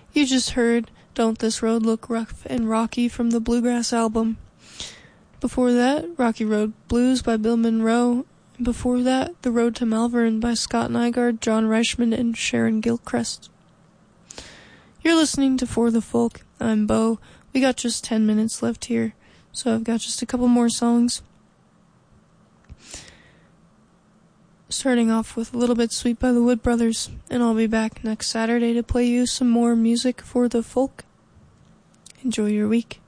You just heard Don't This Road Look Rough and Rocky from the Bluegrass album. Before that, Rocky Road Blues by Bill Monroe. And before that, The Road to Malvern by Scott Nygaard, John Reichman, and Sharon Gilchrist. You're listening to For the Folk. I'm Bo. We got just 10 minutes left here, so I've got just a couple more songs. Starting off with A Little Bit Sweet by the Wood Brothers, and I'll be back next Saturday to play you some more music for the folk. Enjoy your week.